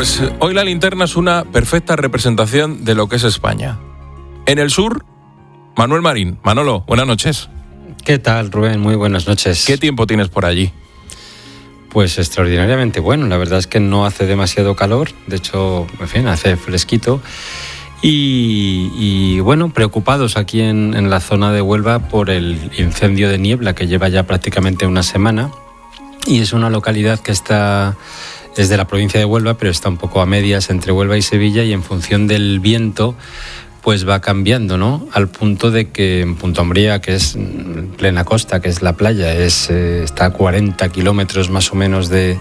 Pues hoy la linterna es una perfecta representación de lo que es España. En el sur, Manuel Marín. Manolo, buenas noches. ¿Qué tal, Rubén? Muy buenas noches. ¿Qué tiempo tienes por allí? Pues extraordinariamente bueno. La verdad es que no hace demasiado calor. De hecho, en fin, hace fresquito. Y bueno, preocupados aquí en la zona de Huelva por el incendio de niebla que lleva ya prácticamente una semana. Y es una localidad que es de la provincia de Huelva, pero está un poco a medias entre Huelva y Sevilla, y en función del viento pues va cambiando, ¿no? Al punto de que en Punta Umbría, que es plena costa, que es la playa, está a 40 kilómetros más o menos de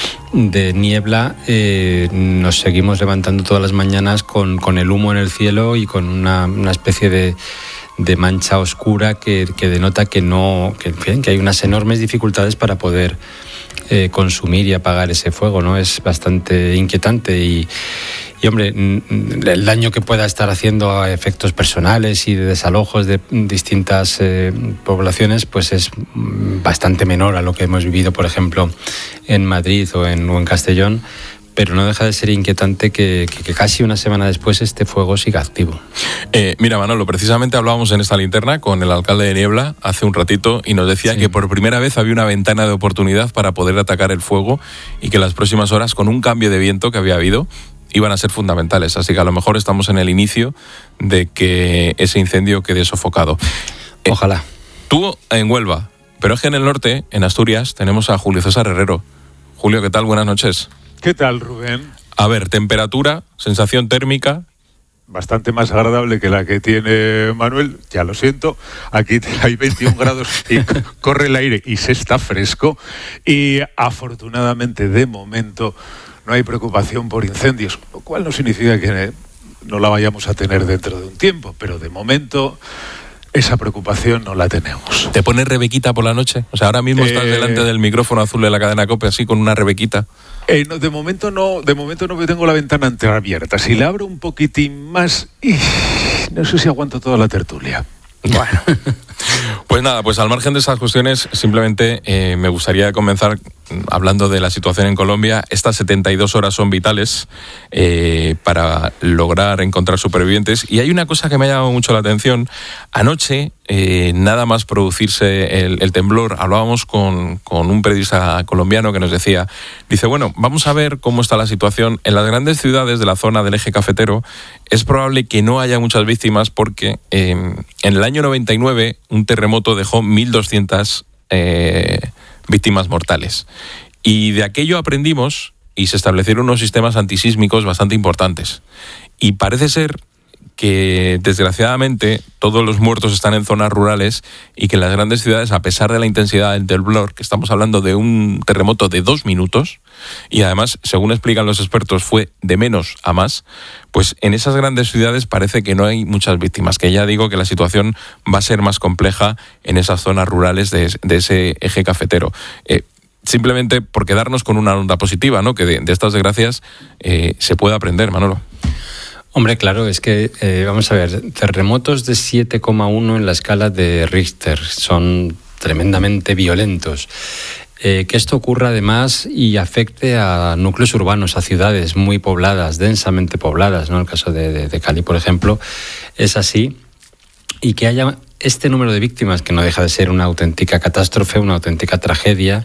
niebla, nos seguimos levantando todas las mañanas con el humo en el cielo y con una especie de mancha oscura que denota que hay unas enormes dificultades para poder consumir y apagar ese fuego, ¿no? Es bastante inquietante y hombre, el daño que pueda estar haciendo a efectos personales y de desalojos de distintas poblaciones, pues es bastante menor a lo que hemos vivido, por ejemplo, en Madrid o en Castellón. Pero no deja de ser inquietante que casi una semana después este fuego siga activo. Mira, Manolo, precisamente hablábamos en esta linterna con el alcalde de Niebla hace un ratito y nos decía que por primera vez había una ventana de oportunidad para poder atacar el fuego y que las próximas horas, con un cambio de viento que había habido, iban a ser fundamentales. Así que a lo mejor estamos en el inicio de que ese incendio quede sofocado. Ojalá. Tú en Huelva, pero es que en el norte, en Asturias, tenemos a Julio César Herrero. Julio, ¿qué tal? Buenas noches. ¿Qué tal, Rubén? A ver, temperatura, sensación térmica. Bastante más agradable que la que tiene Manuel, ya lo siento. Aquí hay 21 grados y corre el aire y se está fresco. Y afortunadamente, de momento, no hay preocupación por incendios, lo cual no significa que no la vayamos a tener dentro de un tiempo, pero de momento esa preocupación no la tenemos. ¿Te pones rebequita por la noche? O sea, ahora mismo estás delante del micrófono azul de la cadena COPE así con una rebequita. No, de momento no tengo la ventana entreabierta. Si la abro un poquitín más, no sé si aguanto toda la tertulia. Bueno, pues nada, pues al margen de esas cuestiones, simplemente me gustaría comenzar hablando de la situación en Colombia. Estas 72 horas son vitales para lograr encontrar supervivientes. Y hay una cosa que me ha llamado mucho la atención. Anoche, nada más producirse el temblor, hablábamos con un periodista colombiano que nos decía, dice, bueno, vamos a ver cómo está la situación. En las grandes ciudades de la zona del eje cafetero es probable que no haya muchas víctimas porque en el año 99 un terremoto dejó 1.200 víctimas mortales. Y de aquello aprendimos y se establecieron unos sistemas antisísmicos bastante importantes. Y parece ser que, desgraciadamente, todos los muertos están en zonas rurales y que en las grandes ciudades, a pesar de la intensidad del temblor, que estamos hablando de un terremoto de 2 minutos, y además, según explican los expertos, fue de menos a más, pues en esas grandes ciudades parece que no hay muchas víctimas, que ya digo que la situación va a ser más compleja en esas zonas rurales de ese eje cafetero. Simplemente por quedarnos con una onda positiva, ¿no? Que de estas desgracias se puede aprender, Manolo. Hombre, claro, es que, vamos a ver, terremotos de 7,1 en la escala de Richter son tremendamente violentos. Que esto ocurra además y afecte a núcleos urbanos, a ciudades muy pobladas, densamente pobladas, ¿no? El caso de Cali, por ejemplo, es así. Y que haya este número de víctimas, que no deja de ser una auténtica catástrofe, una auténtica tragedia,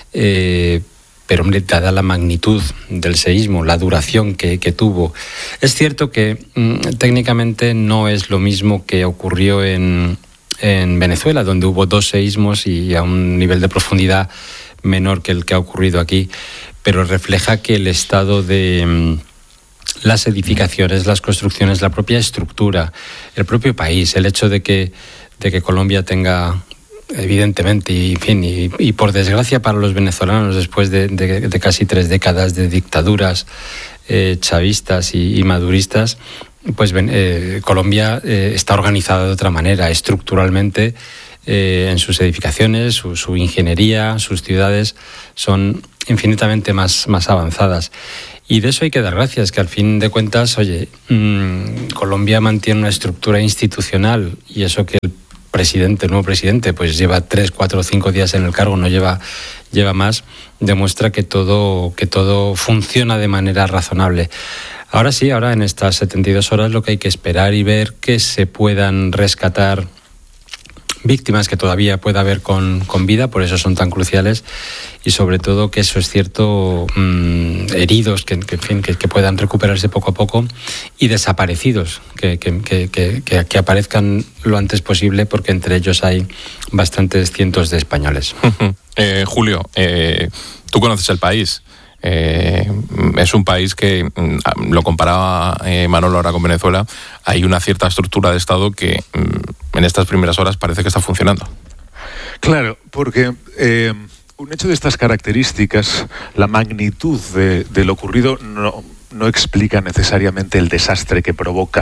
pero hombre, dada la magnitud del seísmo, la duración que tuvo. Es cierto que técnicamente no es lo mismo que ocurrió en Venezuela, donde hubo 2 seísmos y a un nivel de profundidad menor que el que ha ocurrido aquí, pero refleja que el estado de las edificaciones, las construcciones, la propia estructura, el propio país, el hecho de que Colombia tenga, evidentemente, y por desgracia para los venezolanos, después de casi 3 décadas de dictaduras chavistas y maduristas, pues Colombia está organizada de otra manera, estructuralmente, en sus edificaciones, su ingeniería, sus ciudades son infinitamente más avanzadas. Y de eso hay que dar gracias, que al fin de cuentas, oye, Colombia mantiene una estructura institucional, y eso que el nuevo presidente, pues lleva 3, 4, 5 días en el cargo, no lleva lleva más, demuestra que todo funciona de manera razonable. Ahora sí, ahora en estas 72 horas lo que hay que esperar y ver que se puedan rescatar víctimas que todavía pueda haber con vida, por eso son tan cruciales, y sobre todo que eso es cierto, heridos que puedan recuperarse poco a poco, y desaparecidos que aparezcan lo antes posible, porque entre ellos hay bastantes cientos de españoles. Julio, tú conoces el país. Es un país que, lo comparaba Manolo ahora con Venezuela, hay una cierta estructura de Estado que en estas primeras horas parece que está funcionando. Claro, porque un hecho de estas características, la magnitud de lo ocurrido no explica necesariamente el desastre que provoca.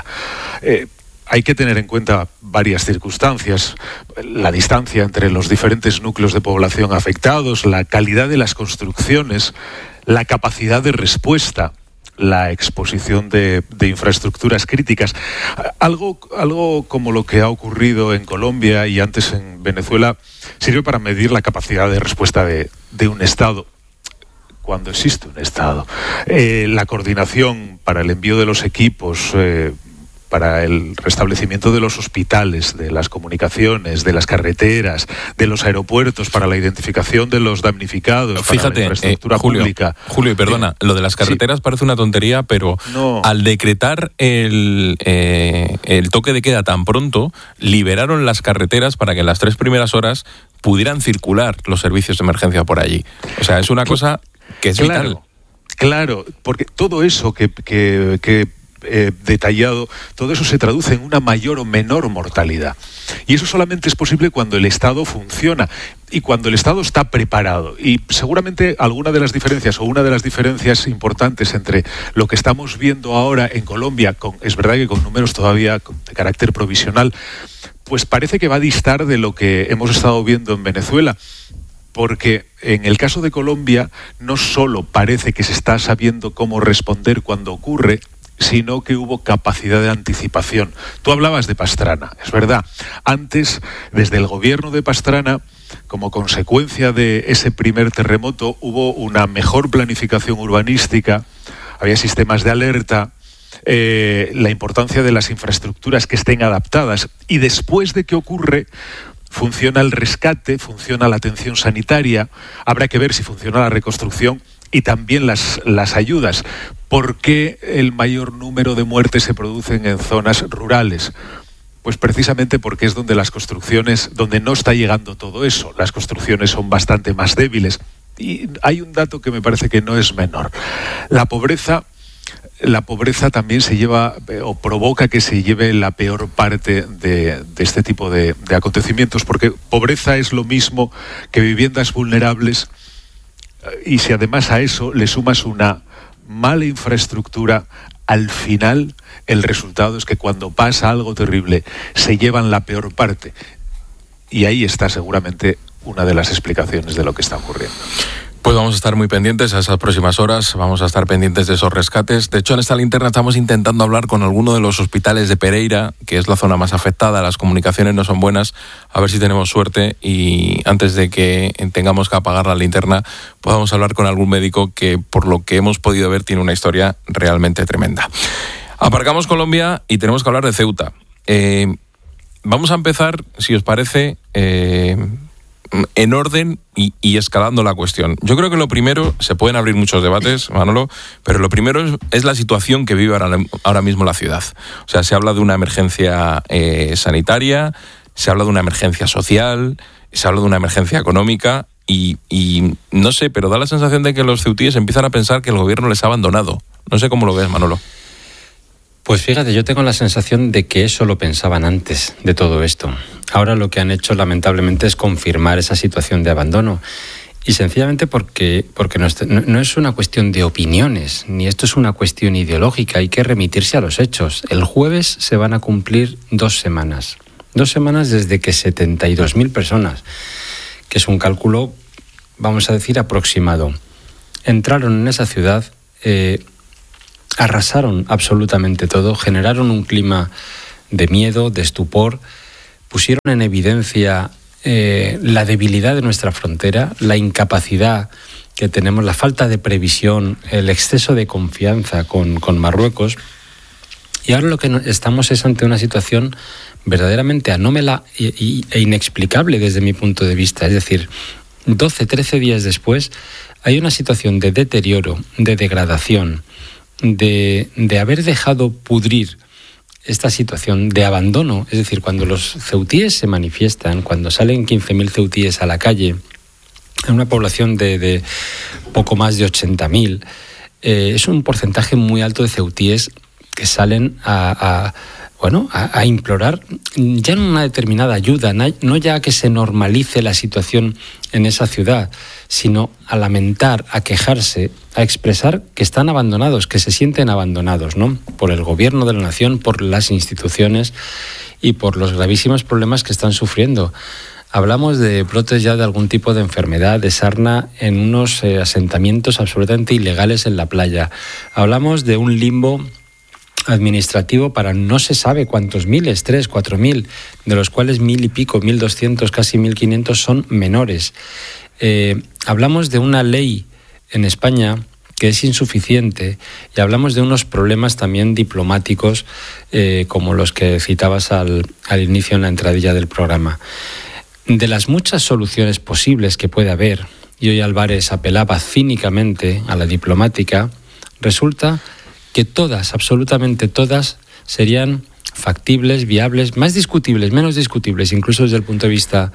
Hay que tener en cuenta varias circunstancias: la distancia entre los diferentes núcleos de población afectados, la calidad de las construcciones, la capacidad de respuesta, la exposición de infraestructuras críticas. Algo como lo que ha ocurrido en Colombia y antes en Venezuela sirve para medir la capacidad de respuesta de un Estado, cuando existe un Estado. La coordinación para el envío de los equipos, para el restablecimiento de los hospitales, de las comunicaciones, de las carreteras, de los aeropuertos, para la identificación de los damnificados. Fíjate, para la infraestructura pública. Julio, y perdona, lo de las carreteras parece una tontería, pero al decretar el toque de queda tan pronto, liberaron las carreteras para que en las 3 primeras horas pudieran circular los servicios de emergencia por allí. O sea, es una cosa que es vital. Claro, porque todo eso que detallado, todo eso se traduce en una mayor o menor mortalidad. Y eso solamente es posible cuando el Estado funciona y cuando el Estado está preparado. Y seguramente alguna de las diferencias, o una de las diferencias importantes entre lo que estamos viendo ahora en Colombia, es verdad que con números todavía de carácter provisional, pues parece que va a distar de lo que hemos estado viendo en Venezuela. Porque en el caso de Colombia no solo parece que se está sabiendo cómo responder cuando ocurre, sino que hubo capacidad de anticipación. Tú hablabas de Pastrana, es verdad. Antes, desde el gobierno de Pastrana, como consecuencia de ese primer terremoto, hubo una mejor planificación urbanística, había sistemas de alerta, la importancia de las infraestructuras que estén adaptadas. Y después de que ocurre, funciona el rescate, funciona la atención sanitaria, habrá que ver si funciona la reconstrucción y también las ayudas. ¿Por qué el mayor número de muertes se producen en zonas rurales? Pues precisamente porque es donde las construcciones, donde no está llegando todo eso. Las construcciones son bastante más débiles. Y hay un dato que me parece que no es menor. La pobreza también se lleva o provoca que se lleve la peor parte de este tipo de acontecimientos, porque pobreza es lo mismo que viviendas vulnerables, y si además a eso le sumas una mala infraestructura, al final el resultado es que cuando pasa algo terrible se llevan la peor parte. Y ahí está seguramente una de las explicaciones de lo que está ocurriendo. Pues vamos a estar muy pendientes a esas próximas horas, vamos a estar pendientes de esos rescates. De hecho, en esta linterna estamos intentando hablar con alguno de los hospitales de Pereira, que es la zona más afectada, las comunicaciones no son buenas, a ver si tenemos suerte y antes de que tengamos que apagar la linterna podamos hablar con algún médico que, por lo que hemos podido ver, tiene una historia realmente tremenda. Aparcamos Colombia y tenemos que hablar de Ceuta. Vamos a empezar, si os parece, en orden y escalando la cuestión. Yo creo que lo primero, se pueden abrir muchos debates, Manolo, pero lo primero es la situación que vive ahora mismo la ciudad. O sea, se habla de una emergencia sanitaria, se habla de una emergencia social, se habla de una emergencia económica y no sé, pero da la sensación de que los ceutíes empiezan a pensar que el gobierno les ha abandonado. No sé cómo lo ves, Manolo. Pues fíjate, yo tengo la sensación de que eso lo pensaban antes de todo esto. Ahora lo que han hecho, lamentablemente, es confirmar esa situación de abandono. Y sencillamente porque no es una cuestión de opiniones, ni esto es una cuestión ideológica, hay que remitirse a los hechos. El jueves se van a cumplir 2 semanas. 2 semanas desde que 72.000 personas, que es un cálculo, vamos a decir, aproximado, entraron en esa ciudad, arrasaron absolutamente todo, generaron un clima de miedo, de estupor, pusieron en evidencia la debilidad de nuestra frontera, la incapacidad que tenemos, la falta de previsión, el exceso de confianza con Marruecos. Y ahora lo que estamos es ante una situación verdaderamente anómala e inexplicable desde mi punto de vista. Es decir, 12, 13 días después hay una situación de deterioro, de degradación, de haber dejado pudrir esta situación de abandono. Es decir, cuando los ceutíes se manifiestan, cuando salen 15.000 ceutíes a la calle, en una población de poco más de 80.000, es un porcentaje muy alto de ceutíes que salen a implorar ya no una determinada ayuda, no ya que se normalice la situación en esa ciudad, sino a lamentar, a quejarse, a expresar que están abandonados, que se sienten abandonados, ¿no? Por el gobierno de la nación, por las instituciones y por los gravísimos problemas que están sufriendo. Hablamos de brotes ya de algún tipo de enfermedad, de sarna en unos asentamientos absolutamente ilegales en la playa. Hablamos de un limbo administrativo para no se sabe cuántos miles, 3.000, 4.000, de los cuales 1.000 y pico, 1.200, casi 1.500 son menores. Hablamos de una ley en España que es insuficiente y hablamos de unos problemas también diplomáticos como los que citabas al inicio en la entradilla del programa. De las muchas soluciones posibles que puede haber, y hoy Álvarez apelaba cínicamente a la diplomática, resulta que todas, absolutamente todas, serían factibles, viables, más discutibles, menos discutibles, incluso desde el punto de vista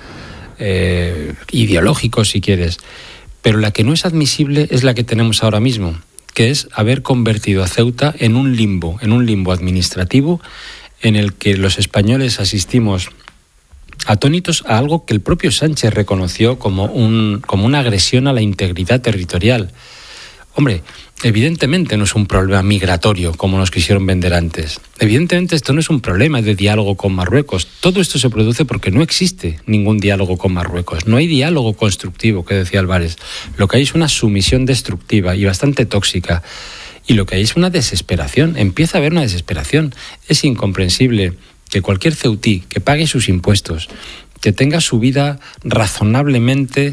ideológico, si quieres. Pero la que no es admisible es la que tenemos ahora mismo, que es haber convertido a Ceuta en un limbo administrativo en el que los españoles asistimos atónitos a algo que el propio Sánchez reconoció como una agresión a la integridad territorial. Hombre, evidentemente no es un problema migratorio como nos quisieron vender antes. Evidentemente esto no es un problema de diálogo con Marruecos. Todo esto se produce porque no existe ningún diálogo con Marruecos. No hay diálogo constructivo, que decía Álvarez. Lo que hay es una sumisión destructiva y bastante tóxica. Y lo que hay es una desesperación. Empieza a haber una desesperación. Es incomprensible que cualquier ceutí que pague sus impuestos, que tenga su vida razonablemente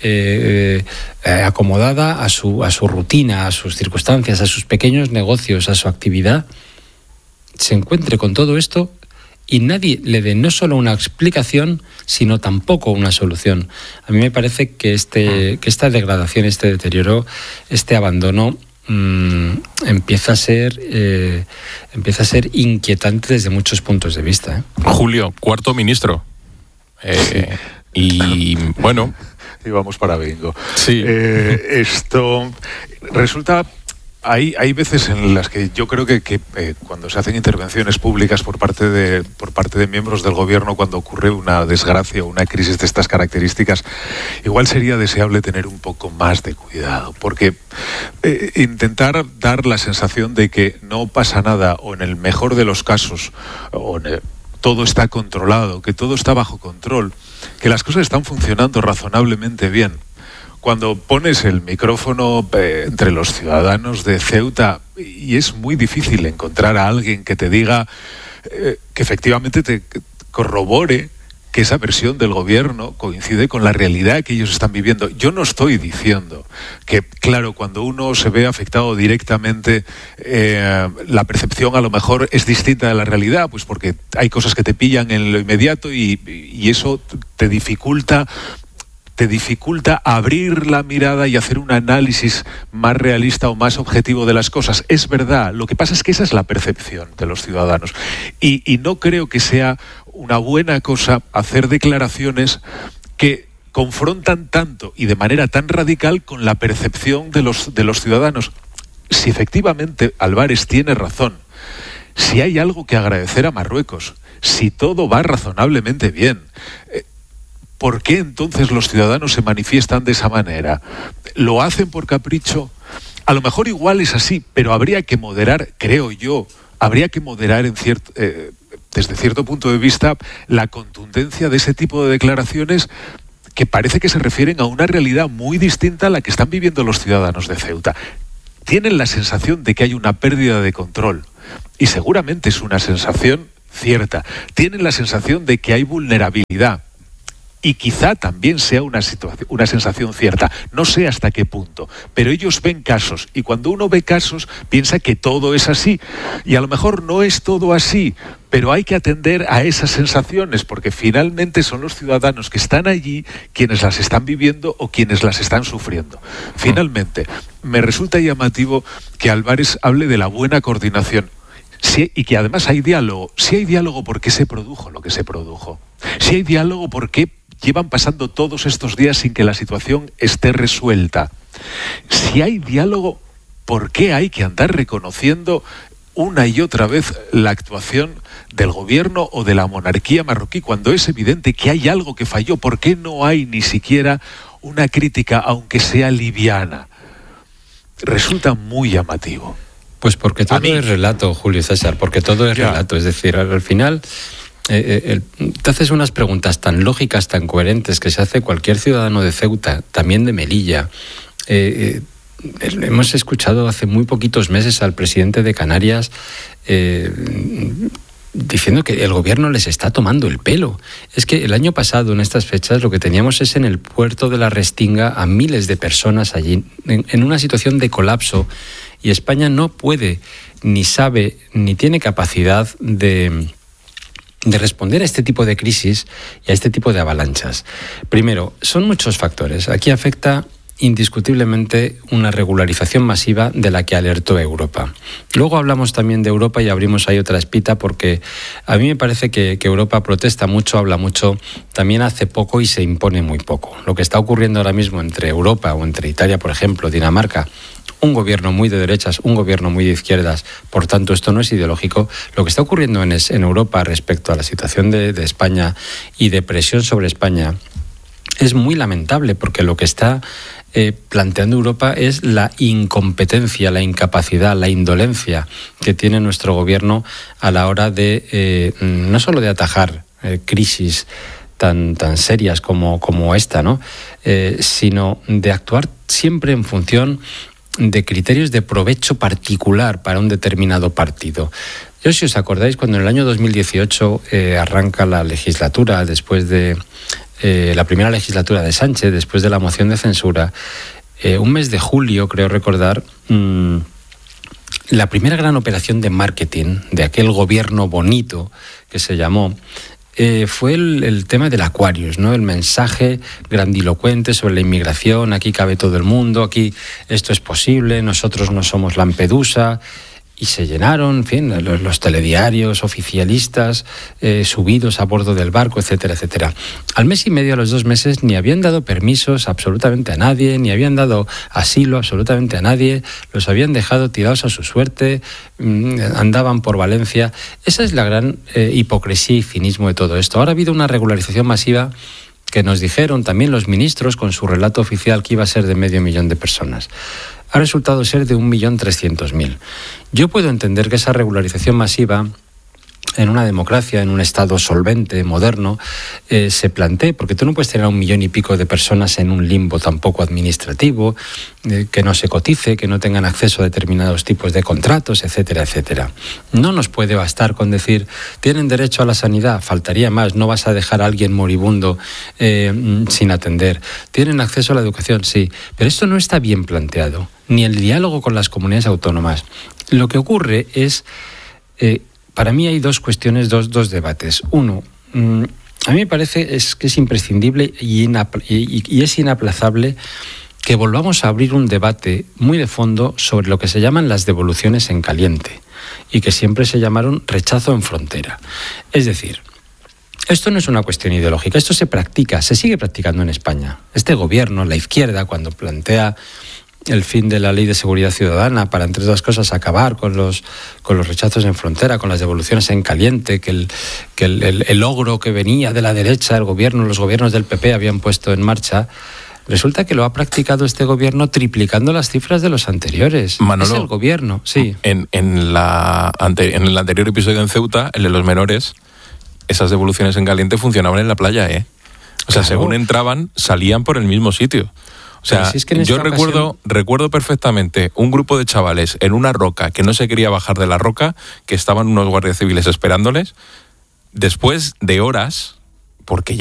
acomodada a su rutina, a sus circunstancias, a sus pequeños negocios, a su actividad, se encuentre con todo esto y nadie le dé no solo una explicación, sino tampoco una solución. A mí me parece que esta degradación, este deterioro, este abandono empieza a ser inquietante desde muchos puntos de vista. Julio, cuarto ministro. Y bueno, y vamos para bingo. Sí. Esto resulta... Hay veces en las que yo creo que cuando se hacen intervenciones públicas por parte de miembros del gobierno, cuando ocurre una desgracia o una crisis de estas características, igual sería deseable tener un poco más de cuidado, porque intentar dar la sensación de que no pasa nada, o en el mejor de los casos, todo está controlado, que todo está bajo control, que las cosas están funcionando razonablemente bien. Cuando pones el micrófono entre los ciudadanos de Ceuta, y es muy difícil encontrar a alguien que te diga, que efectivamente te corrobore que esa versión del gobierno coincide con la realidad que ellos están viviendo. Yo no estoy diciendo que, claro, cuando uno se ve afectado directamente, la percepción a lo mejor es distinta de la realidad, pues porque hay cosas que te pillan en lo inmediato y eso te dificulta abrir la mirada y hacer un análisis más realista o más objetivo de las cosas. Es verdad, lo que pasa es que esa es la percepción de los ciudadanos. Y no creo que sea una buena cosa hacer declaraciones que confrontan tanto y de manera tan radical con la percepción de los ciudadanos. Si efectivamente Álvarez tiene razón, si hay algo que agradecer a Marruecos, si todo va razonablemente bien, ¿por qué entonces los ciudadanos se manifiestan de esa manera? ¿Lo hacen por capricho? A lo mejor igual es así, pero habría que moderar, creo yo, desde cierto punto de vista la contundencia de ese tipo de declaraciones que parece que se refieren a una realidad muy distinta a la que están viviendo los ciudadanos de Ceuta. Tienen la sensación de que hay una pérdida de control, y seguramente es una sensación cierta. Tienen la sensación de que hay vulnerabilidad. Y quizá también sea una sensación cierta, no sé hasta qué punto, pero ellos ven casos y cuando uno ve casos piensa que todo es así y a lo mejor no es todo así, pero hay que atender a esas sensaciones porque finalmente son los ciudadanos que están allí quienes las están viviendo o quienes las están sufriendo. Finalmente, me resulta llamativo que Álvarez hable de la buena coordinación. Sí, y que además hay diálogo. Si hay diálogo, ¿por qué se produjo lo que se produjo? Si hay diálogo, ¿por qué llevan pasando todos estos días sin que la situación esté resuelta? Si hay diálogo, ¿por qué hay que andar reconociendo una y otra vez la actuación del gobierno o de la monarquía marroquí cuando es evidente que hay algo que falló? ¿Por qué no hay ni siquiera una crítica, aunque sea liviana? Resulta muy llamativo. Pues porque todo es relato, Julio César, porque todo es relato. Es decir, al final te haces unas preguntas tan lógicas, tan coherentes, que se hace cualquier ciudadano de Ceuta, también de Melilla. Hemos escuchado hace muy poquitos meses al presidente de Canarias diciendo que el gobierno les está tomando el pelo. Es que el año pasado, en estas fechas, lo que teníamos es en el puerto de la Restinga a miles de personas allí, en una situación de colapso, y España no puede, ni sabe, ni tiene capacidad de responder a este tipo de crisis y a este tipo de avalanchas. Primero, son muchos factores. Aquí afecta indiscutiblemente una regularización masiva de la que alertó Europa. Luego hablamos también de Europa y abrimos ahí otra espita porque a mí me parece que Europa protesta mucho, habla mucho, también hace poco y se impone muy poco. Lo que está ocurriendo ahora mismo entre Europa o entre Italia, por ejemplo, Dinamarca, un gobierno muy de derechas, un gobierno muy de izquierdas, por tanto esto no es ideológico. Lo que está ocurriendo en Europa respecto a la situación de España y de presión sobre España es muy lamentable porque lo que está planteando Europa es la incompetencia, la incapacidad, la indolencia que tiene nuestro gobierno a la hora de no solo de atajar crisis tan serias como esta, ¿no? Sino de actuar siempre en función de criterios de provecho particular para un determinado partido. Yo, si os acordáis, cuando en el año 2018 arranca la legislatura, después de la primera legislatura de Sánchez, después de la moción de censura, un mes de julio, creo recordar, la primera gran operación de marketing de aquel gobierno bonito que se llamó, fue el tema del Aquarius, ¿no? El mensaje grandilocuente sobre la inmigración: aquí cabe todo el mundo, aquí esto es posible, nosotros no somos Lampedusa. Y se llenaron, en fin, los telediarios oficialistas subidos a bordo del barco, etcétera, etcétera. Al mes y medio, a los 2 meses, ni habían dado permisos absolutamente a nadie, ni habían dado asilo absolutamente a nadie, los habían dejado tirados a su suerte, andaban por Valencia. Esa es la gran hipocresía y cinismo de todo esto. Ahora ha habido una regularización masiva que nos dijeron también los ministros con su relato oficial que iba a ser de 500.000 de personas. Ha resultado ser de 1.300.000. Yo puedo entender que esa regularización masiva en una democracia, en un Estado solvente, moderno, se plantee, porque tú no puedes tener a 1 millón y pico de personas en un limbo tampoco administrativo, que no se cotice, que no tengan acceso a determinados tipos de contratos, etcétera, etcétera. No nos puede bastar con decir, tienen derecho a la sanidad, faltaría más, no vas a dejar a alguien moribundo sin atender. Tienen acceso a la educación, sí, pero esto no está bien planteado, ni el diálogo con las comunidades autónomas. Lo que ocurre es... para mí hay dos cuestiones, dos debates. Uno, a mí me parece que es imprescindible y es inaplazable que volvamos a abrir un debate muy de fondo sobre lo que se llaman las devoluciones en caliente y que siempre se llamaron rechazo en frontera. Es decir, esto no es una cuestión ideológica, esto se practica, se sigue practicando en España. Este gobierno, la izquierda, cuando plantea el fin de la Ley de Seguridad Ciudadana para, entre otras cosas, acabar con los rechazos en frontera, con las devoluciones en caliente, que el logro que venía de la derecha, los gobiernos del PP habían puesto en marcha, resulta que lo ha practicado este gobierno triplicando las cifras de los anteriores. Manolo, es el gobierno, sí. En el anterior episodio en Ceuta, el de los menores, esas devoluciones en caliente funcionaban en la playa, ¿eh? O sea, claro, según entraban, salían por el mismo sitio. O sea, si es que yo recuerdo perfectamente un grupo de chavales en una roca que no se quería bajar de la roca, que estaban unos guardias civiles esperándoles, después de horas, porque ya